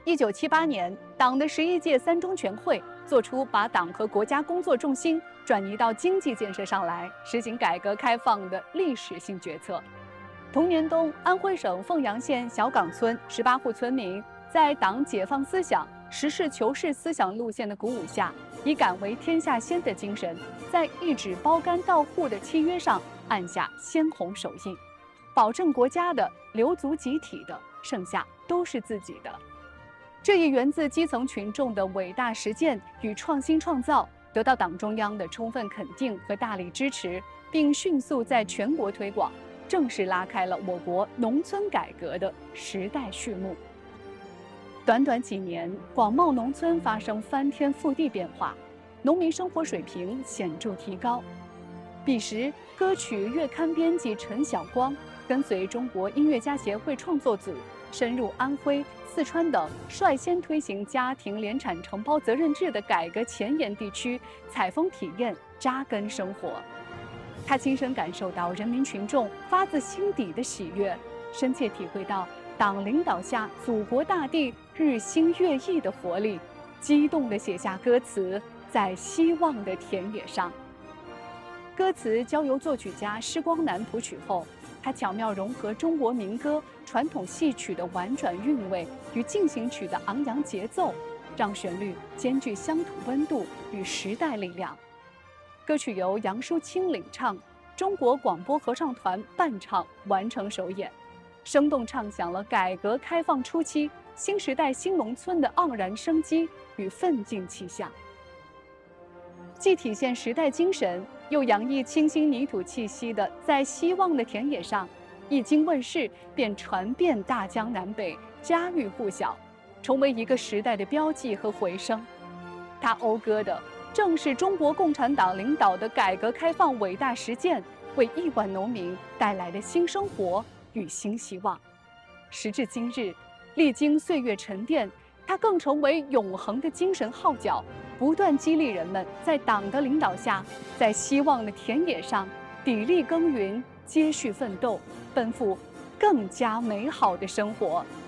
1978年，党的11届三中全会作出把党和国家工作重心转移到经济建设上来，实行改革开放的历史性决策。同年冬，安徽省凤阳县小岗村18户村民在党解放思想、实事求是思想路线的鼓舞下，以敢为天下先的精神，在一纸包干到户的契约上按下鲜红手印，保证国家的、留足集体的，剩下都是自己的。这一源自基层群众的伟大实践与创新创造，得到党中央的充分肯定和大力支持，并迅速在全国推广，正式拉开了我国农村改革的时代序幕。短短几年，广袤农村发生翻天覆地变化，农民生活水平显著提高。彼时，歌曲月刊编辑陈晓光跟随中国音乐家协会创作组深入安徽、四川等率先推行家庭联产承包责任制的改革前沿地区，采风体验、扎根生活。他亲身感受到人民群众发自心底的喜悦，深切体会到党领导下祖国大地日新月异的活力，激动地写下歌词《在希望的田野上》。歌词交由作曲家施光南谱曲后，他巧妙融合中国民歌传统戏曲的婉转韵味与进行曲的昂扬节奏，让旋律兼具乡土温度与时代力量。歌曲由杨淑清领唱，中国广播合唱团伴唱完成首演，生动唱响了改革开放初期新时代新农村的盎然生机与奋进气象，既体现时代精神，又洋溢清新泥土气息的《在希望的田野上》，一经问世便传遍大江南北，家喻户晓，成为一个时代的标记和回声。它讴歌的正是中国共产党领导的改革开放伟大实践为亿万农民带来的新生活与新希望。时至今日，历经岁月沉淀，它更成为永恒的精神号角，不断激励人们在党的领导下，在希望的田野上砥砺耕耘，接续奋斗，奔赴更加美好的生活。